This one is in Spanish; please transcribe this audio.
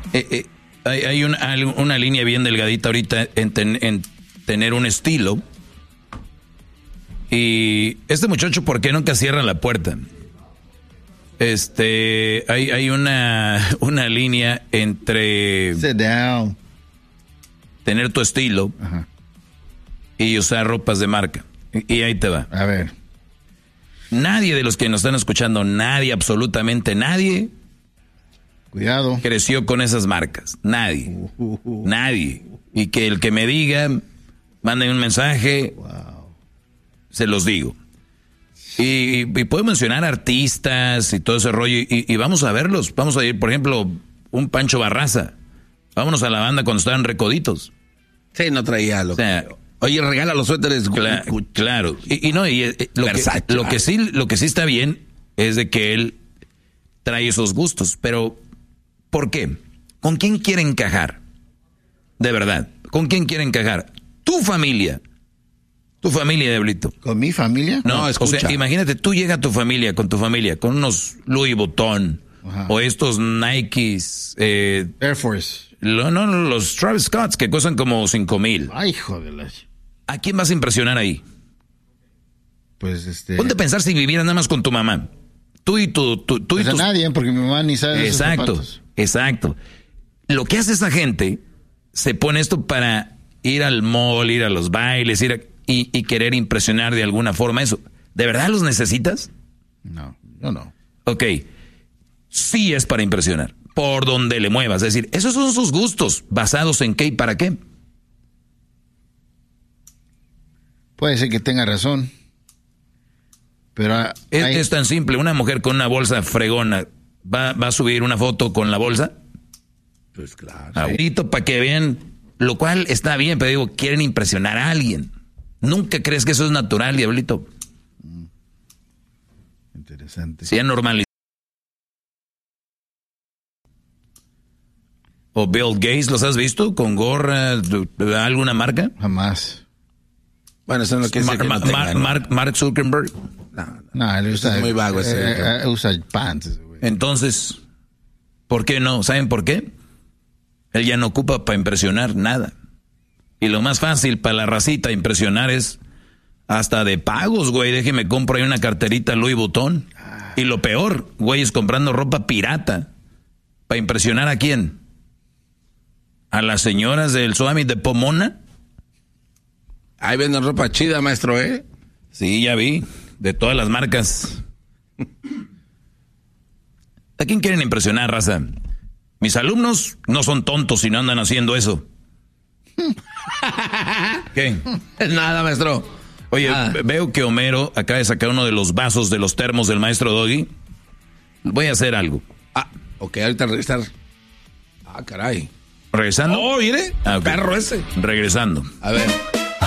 Hay una línea bien delgadita ahorita en tener un estilo. Y este muchacho, ¿por qué nunca cierra la puerta? Hay una línea entre Sit down. tener tu estilo y usar ropas de marca. Y ahí te va. A ver. Nadie de los que nos están escuchando, nadie, absolutamente nadie, cuidado, creció con esas marcas. Nadie. Nadie. Y que el que me diga, manden un mensaje, se los digo. Y puedo mencionar artistas y todo ese rollo, y vamos a verlos. Vamos a ir, por ejemplo, un Pancho Barraza. Vámonos a la banda cuando estaban recoditos. Sí, no traía lo Oye, regala los suéteres. Claro. Lo que sí está bien es de que él trae esos gustos. Pero, ¿por qué? ¿Con quién quiere encajar? De verdad. ¿Con quién quiere encajar? Tu familia. Tu familia, Diablito. ¿Con mi familia? No, escucha. O sea, imagínate, tú llegas a tu familia, con unos Louis Vuitton, o estos Nikes. Air Force. No, los Travis Scotts, que cuestan como 5,000. Ay, joder. ¿A quién vas a impresionar ahí? Pues Ponte a pensar si vivieras nada más con tu mamá. Tú y a nadie, porque mi mamá ni sabe. Exacto. Lo que hace esa gente, se pone esto para ir al mall, ir a los bailes, y querer impresionar de alguna forma eso. ¿De verdad los necesitas? No, yo no. Ok. Sí es para impresionar. Por donde le muevas. Es decir, esos son sus gustos. ¿Basados en qué y para qué? Puede ser que tenga razón. Pero es tan simple. Una mujer con una bolsa fregona, ¿va a subir una foto con la bolsa? Pues claro. Ahorita para que vean, lo cual está bien, pero digo, quieren impresionar a alguien. ¿Nunca crees que eso es natural, Diablito? Interesante. Si es normal. ¿O Bill Gates los has visto con gorra de alguna marca? Jamás. Bueno, eso es lo que es Mark Zuckerberg. No, él usa, es muy vago ese. Usa pants. Entonces, ¿por qué no? ¿Saben por qué? Él ya no ocupa para impresionar nada. Y lo más fácil para la racita impresionar es hasta de pagos, güey. Déjeme compro ahí una carterita Louis Vuitton. Y lo peor, güey, es comprando ropa pirata. ¿Para impresionar a quién? ¿A las señoras del Suami de Pomona? Ahí venden ropa chida, maestro, ¿eh? Sí, ya vi. De todas las marcas. ¿A quién quieren impresionar, raza? Mis alumnos no son tontos y no andan haciendo eso. ¿Qué? Nada, maestro. Oye, veo que Homero acaba de sacar uno de los vasos de los termos del maestro Doggy. Voy a hacer algo. Ok, ahorita regresar. Caray. ¿Regresando? Oh, mire. Okay. Perro ese. Regresando. A ver.